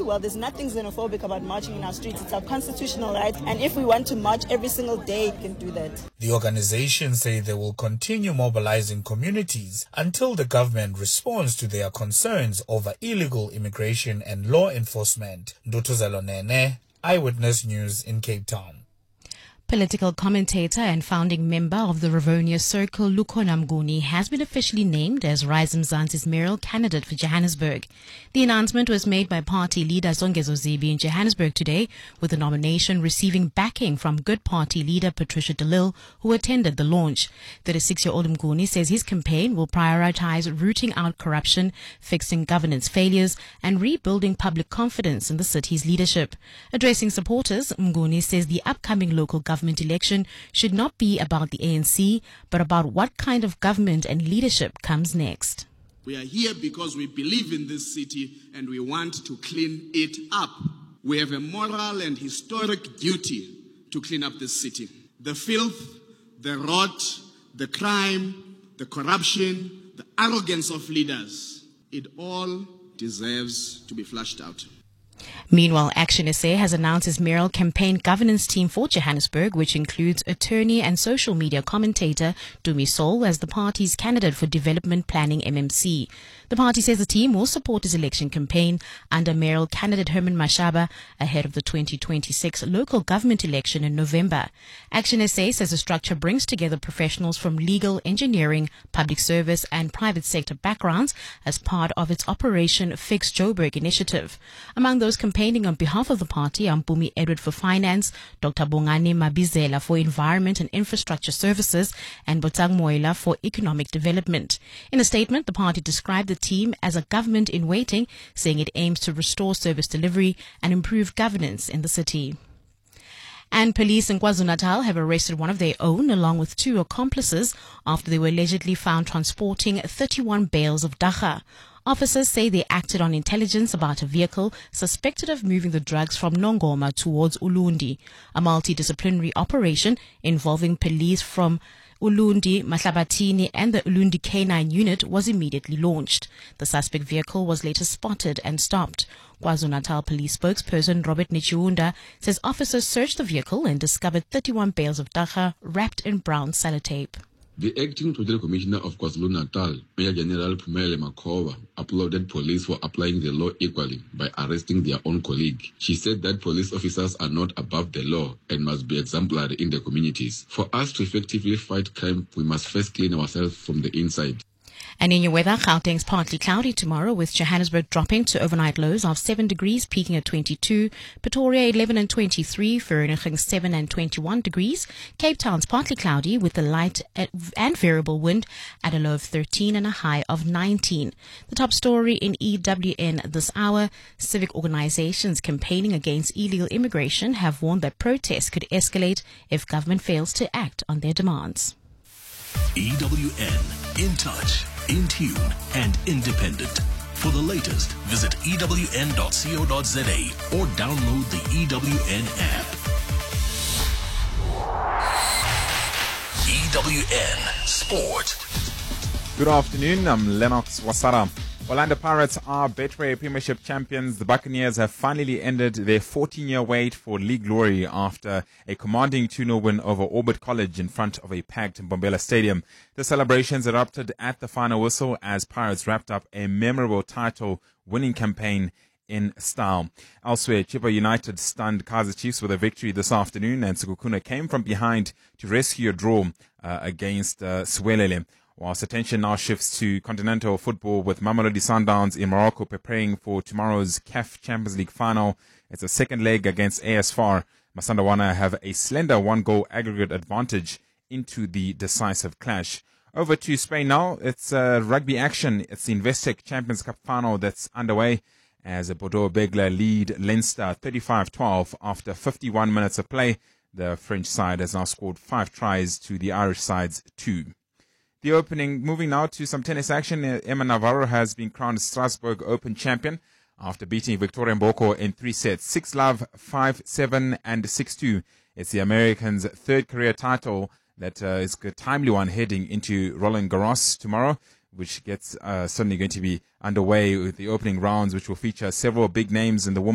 well, there's nothing xenophobic about marching in our streets. It's our constitutional right. And if we want to march every single day, we can do that. The organization say they will continue mobilizing communities until the government responds to their concerns over illegal immigration and law enforcement. Ndutuzelo Nene, Eyewitness News in Cape Town. Political commentator and founding member of the Rivonia Circle, Lukhona Mnguni, has been officially named as Rise Mzansi's mayoral candidate for Johannesburg. The announcement was made by party leader Zongezo Zibi in Johannesburg today, with the nomination receiving backing from Good Party leader Patricia de Lille, who attended the launch. 36-year-old Mnguni says his campaign will prioritize rooting out corruption, fixing governance failures, and rebuilding public confidence in the city's leadership. Addressing supporters, Mnguni says the upcoming local government election should not be about the ANC, but about what kind of government and leadership comes next. We are here because we believe in this city and we want to clean it up. We have a moral and historic duty to clean up this city. The filth, the rot, the crime, the corruption, the arrogance of leaders, it all deserves to be flushed out. Meanwhile, Action SA has announced its mayoral campaign governance team for Johannesburg, which includes attorney and social media commentator Dumi Sol as the party's candidate for Development Planning MMC. The party says the team will support its election campaign under mayoral candidate Herman Mashaba ahead of the 2026 local government election in November. Action SA says the structure brings together professionals from legal, engineering, public service and private sector backgrounds as part of its Operation Fix Joburg initiative. Among those campaigning on behalf of the party are Mpumi Edward for Finance, Dr. Bongani Mabizela for Environment and Infrastructure Services, and Botang Moila for Economic Development. In a statement, the party described the team as a government in waiting, saying it aims to restore service delivery and improve governance in the city. And police in KwaZulu-Natal have arrested one of their own along with two accomplices after they were allegedly found transporting 31 bales of dagga. Officers say they acted on intelligence about a vehicle suspected of moving the drugs from Nongoma towards Ulundi. A multidisciplinary operation involving police from Ulundi, Mahlabatini and the Ulundi K9 unit was immediately launched. The suspect vehicle was later spotted and stopped. KwaZulu-Natal police spokesperson Robert Nichiunda says officers searched the vehicle and discovered 31 bales of dagga wrapped in brown sellotape. The acting Provincial Commissioner of KwaZulu-Natal, Major General Pumele Makova, applauded police for applying the law equally by arresting their own colleague. She said that police officers are not above the law and must be exemplary in the communities. For us to effectively fight crime, we must first clean ourselves from the inside. And in your weather, Gauteng's partly cloudy tomorrow with Johannesburg dropping to overnight lows of 7 degrees, peaking at 22. Pretoria 11 and 23, Vereeniging 7 and 21 degrees. Cape Town's partly cloudy with a light and variable wind at a low of 13 and a high of 19. The top story in EWN this hour, civic organizations campaigning against illegal immigration have warned that protests could escalate if government fails to act on their demands. EWN, in touch, in tune, and independent. For the latest, visit ewn.co.za or download the EWN app. EWN Sport. Good afternoon, I'm Lennox Wasara. Orlando Pirates are Betway Premiership champions. The Buccaneers have finally ended their 14-year wait for league glory after a commanding 2-0 win over Orbit College in front of a packed Mbombela Stadium. The celebrations erupted at the final whistle as Pirates wrapped up a memorable title-winning campaign in style. Elsewhere, Chippa United stunned Kaizer Chiefs with a victory this afternoon, and Sekhukhune came from behind to rescue a draw against Siwelele. Whilst attention now shifts to continental football with Mamelodi Sundowns in Morocco preparing for tomorrow's CAF Champions League final. It's a second leg against AS FAR. Masandawana have a slender one-goal aggregate advantage into the decisive clash. Over to Spain now. It's rugby action. It's the Investec Champions Cup final that's underway as Bordeaux Begler lead Leinster 35-12 after 51 minutes of play. The French side has now scored 5 tries to the Irish side's 2. The opening, moving now to some tennis action. Emma Navarro has been crowned Strasbourg Open champion after beating Victoria Mboko in 3 sets, 6-love, 5-7, and 6-2. It's the American's third career title that is a timely one heading into Roland Garros tomorrow, which gets certainly going to be underway with the opening rounds, which will feature several big names in the women's